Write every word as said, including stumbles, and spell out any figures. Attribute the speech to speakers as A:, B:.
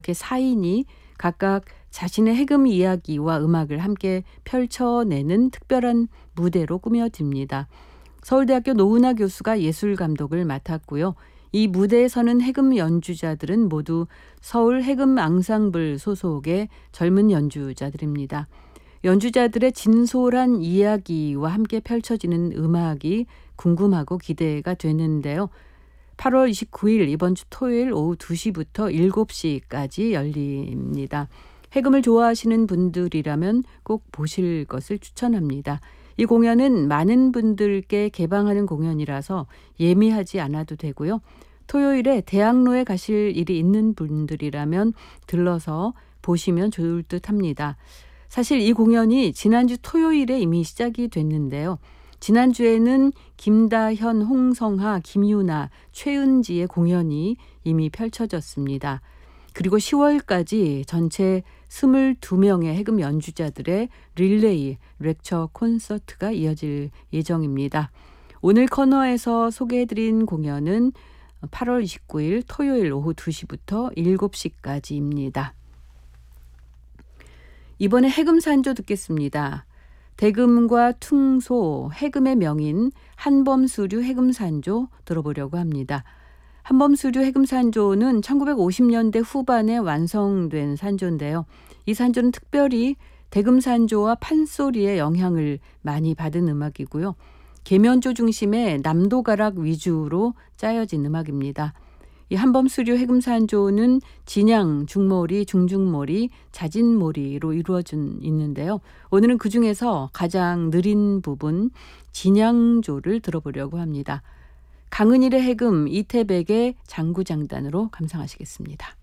A: 이렇게 사 인이 각각 자신의 해금 이야기와 음악을 함께 펼쳐내는 특별한 무대로 꾸며집니다. 서울대학교 노은하 교수가 예술 감독을 맡았고요. 이 무대에 서는 해금 연주자들은 모두 서울 해금 앙상블 소속의 젊은 연주자들입니다. 연주자들의 진솔한 이야기와 함께 펼쳐지는 음악이 궁금하고 기대가 되는데요. 팔월 이십구일 이번 주 토요일 오후 두 시부터 일곱 시까지 열립니다. 해금을 좋아하시는 분들이라면 꼭 보실 것을 추천합니다. 이 공연은 많은 분들께 개방하는 공연이라서 예매하지 않아도 되고요. 토요일에 대학로에 가실 일이 있는 분들이라면 들러서 보시면 좋을 듯 합니다. 사실 이 공연이 지난주 토요일에 이미 시작이 됐는데요. 지난주에는 김다현, 홍성하, 김유나, 최은지의 공연이 이미 펼쳐졌습니다. 그리고 시월까지 전체 스물두 명의 해금 연주자들의 릴레이 렉처 콘서트가 이어질 예정입니다. 오늘 코너에서 소개해드린 공연은 팔월 이십구일 토요일 오후 두 시부터 일곱 시까지입니다. 이번에 해금산조 듣겠습니다. 대금과 퉁소, 해금의 명인 한범수류 해금산조 들어보려고 합니다. 한범수류 해금산조는 천구백오십 년대 후반에 완성된 산조인데요. 이 산조는 특별히 대금산조와 판소리의 영향을 많이 받은 음악이고요. 계면조 중심의 남도가락 위주로 짜여진 음악입니다. 이 한범수류 해금산조는 진양, 중머리, 중중머리, 자진머리로 이루어져 있는데요. 오늘은 그중에서 가장 느린 부분 진양조를 들어보려고 합니다. 강은일의 해금, 이태백의 장구장단으로 감상하시겠습니다.